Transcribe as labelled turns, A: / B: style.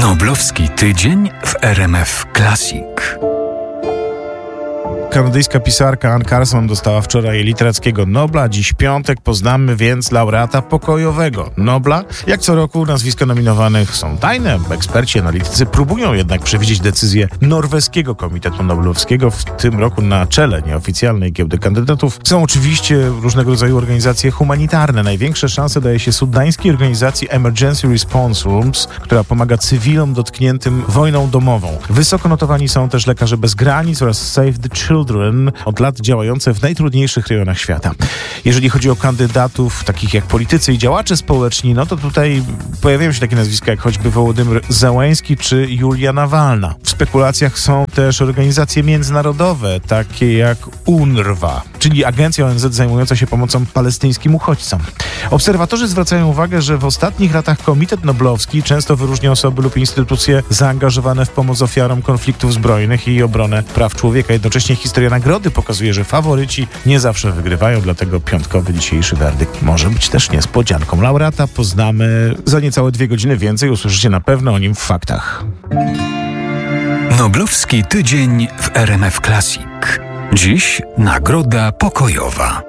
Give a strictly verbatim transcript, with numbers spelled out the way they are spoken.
A: Noblowski tydzień w R M F Classic.
B: Kanadyjska pisarka Anne Carson dostała wczoraj literackiego Nobla. Dziś piątek, poznamy więc laureata pokojowego Nobla. Jak co roku nazwiska nominowanych są tajne. Eksperci, analitycy próbują jednak przewidzieć decyzję norweskiego Komitetu Noblowskiego. W tym roku na czele nieoficjalnej giełdy kandydatów są oczywiście różnego rodzaju organizacje humanitarne. Największe szanse daje się sudańskiej organizacji Emergency Response Rooms, która pomaga cywilom dotkniętym wojną domową. Wysoko notowani są też Lekarze Bez Granic oraz Save the Children, od lat działające w najtrudniejszych rejonach świata. Jeżeli chodzi o kandydatów, takich jak politycy i działacze społeczni, no to tutaj pojawiają się takie nazwiska jak choćby Wołodymyr Zełenski czy Julia Nawalna. W spekulacjach są też organizacje międzynarodowe, takie jak U N R W A, czyli Agencja O N Z zajmująca się pomocą palestyńskim uchodźcom. Obserwatorzy zwracają uwagę, że w ostatnich latach Komitet Noblowski często wyróżnia osoby lub instytucje zaangażowane w pomoc ofiarom konfliktów zbrojnych i obronę praw człowieka. Jednocześnie historia nagrody pokazuje, że faworyci nie zawsze wygrywają, dlatego piątkowy dzisiejszy werdykt może być też niespodzianką. Laureata poznamy za niecałe dwie godziny. Więcej usłyszycie na pewno o nim w faktach.
A: Noblowski tydzień w R M F Classic. Dziś nagroda pokojowa.